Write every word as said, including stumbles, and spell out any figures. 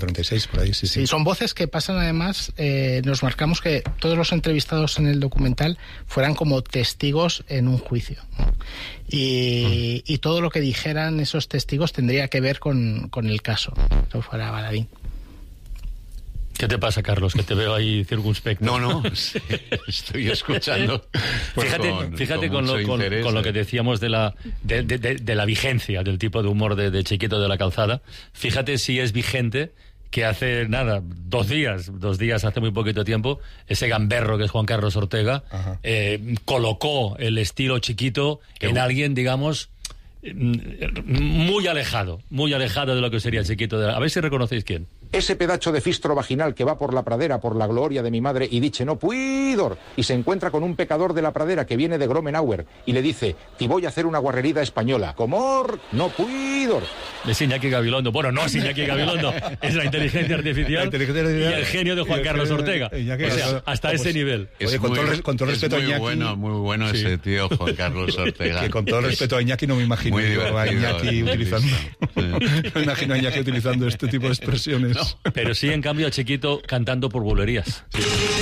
treinta y seis, por ahí, sí, sí. Sí, son voces que pasan además, eh, nos marcamos que todos los entrevistados en el documental fueran como testigos en un juicio, ¿no? Y, mm. y todo lo que dijeran esos testigos tendría que ver con, con el caso, si fuera Baladín. ¿Qué te pasa, Carlos? Que te veo ahí circunspecto. No, no, sí, estoy escuchando. Pues fíjate con, fíjate con, con, lo, con, con lo que decíamos de la, de, de, de, de la vigencia del tipo de humor de, de Chiquito de la Calzada. Fíjate si es vigente que hace, nada, dos días, dos días hace muy poquito tiempo, ese gamberro que es Juan Carlos Ortega, eh, colocó el estilo Chiquito Qué en bueno. alguien, digamos, muy alejado, muy alejado de lo que sería Chiquito de la... A ver si reconocéis quién. Ese pedacho de fistro vaginal que va por la pradera por la gloria de mi madre y dice no puidor, y se encuentra con un pecador de la pradera que viene de Gromenauer y le dice, te voy a hacer una guarrerida española, comor, no puidor. Es Iñaki Gabilondo. Bueno, no es Iñaki Gabilondo, es la inteligencia artificial, la inteligencia artificial y el genio de Juan Carlos Ortega. Iñaki, o sea, hasta pues, ese nivel. Es Oye, con, muy, todo, con todo el respeto a Iñaki... Bueno, muy bueno sí. ese tío, Juan Carlos Ortega. Que con todo el respeto a Iñaki no me imagino a Iñaki utilizando... Sí. No me imagino a Iñaki utilizando este tipo de expresiones. No, pero sí, en cambio, a Chiquito cantando por bulerías. Sí.